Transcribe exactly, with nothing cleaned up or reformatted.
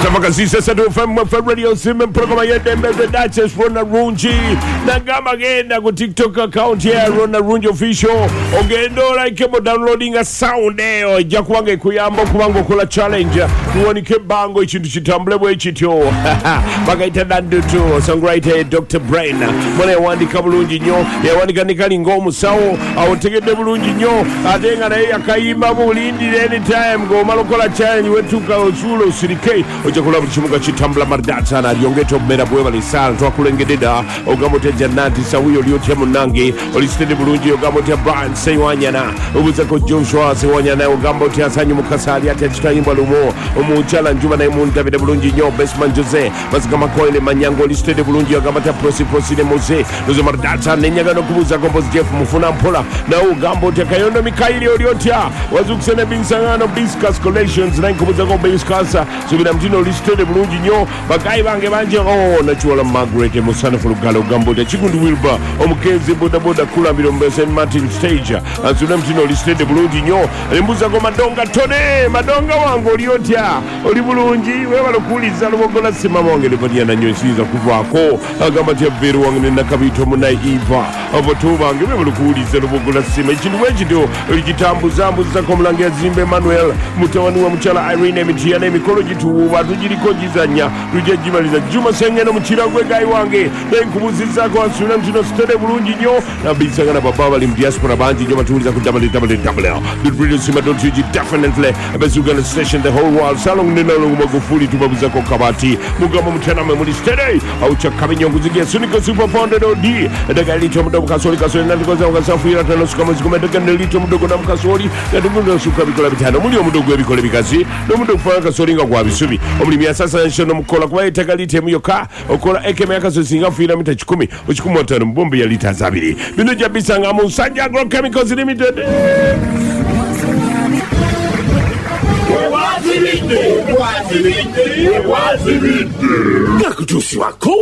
Makasisa Sadu F M F M Radio Simen Programa yende mbeze Duchess Rona Runji Nagama genda ku TikTok account ya Rona Runji Official Ogendo like mo downloading a sound eo Jakuwange kuyambo kuwango kula challenge Nuwani kebango ichintu chitambule we chityo Bagaita dandu tu Songwriter Doctor Brain Mwana ya wandi kabulunji nyo Ya wandi kanikali ngomu sao Awotegede bulunji nyo Adenga na ya kaima bulindi anytime Go malokola challenge Wetuka usulo usirike Oja kula mchimuka chitambula mardata na Yongeto mera buweva lisala Tuwa kulengededa Ogamote janati Sawiyo liyotia munangi Olistede bulunji Ogamote Brian Seiwanyana Ubuzako Joshua Seiwanyana Ogamote Asanyu mukasali Ati achita imba lumo Umuchala njuma na imu Davide bulunji nyo Bestman Jose Mazikama koile manyango Olistede bulunji Ogamote prosi prosi ne Mose Nuzo mardata Nenyaga no kubuza Kompos Jeff Mufuna mpola Na Ogamote Kayondo Mikaili Oliotia Wazuksene Binsangano Biskas Collections Na kubuza Kombe Biskasa Subina mtino Olistede bulunji nyo Bagai bange banje Oh Nachuola Margaret Musana Fulugalo Ogamote Chikundu Wilba Omukezi Boda Boda Kula Mirombe Saint Martin Stage Azuna mtino Olistede bulunji nyo Limbuza ko Madonga Tone Madonga wangu Oliotia Oli bulunji Wewa lokuliza Lubogola Sima Mwange Lebadia na nyosiza Kuvako Agamati Veru wangu Nina Kabito Muna Iva Avotu wangu Wewa lokuliza Lubogola Sima Ichini wejido Olikitambu Zambu Zako Mlange Zimbe Manuel Mutawani wa Mchala Irene Mitiane Mikolo Jitu Watu Jiriko Jizanya Rujia Jimaliza Juma Sengeno Mchira Kwe Gai wange Nkubuziza Kwa Suna Mtino Stede bulunji nyo Na Binsanga na Baba Walim Diaspora Banji Nyo Matuliza Kudabali Dabali Dabali The Radio Sima Don't you definitely Bezuga na station the whole world Salong Nina Lungu Magufuli Tubabuza Kwa Kabati Mugama Mtana Memuli Stede Aucha Kabinyo Kuzigia Sunika Super Founded O D Daga Elito Mdogo Kasoli Kasoli Nandikoza Wakasafu Ira Tano Sukama Zikume Daga Nelito Mdogo na Mkasoli Nandikoza Suka Bikola Bitano Muli Mdogo Bikola Bikazi No Mdogo Fana Kasoli Nga Kwa Bisubi Omuli Miasasa Nshono Mkola Kwa Itaga Lite Myoka Okola Eke Meaka Sosinga Fira Mita Chikumi Uchikumu Watano Mbombe ya Lita Zabili Bino Jabisa Nga Musanja Agrochemicals Limited Wazirinde Wazirinde Wazirinde Nakutusi wako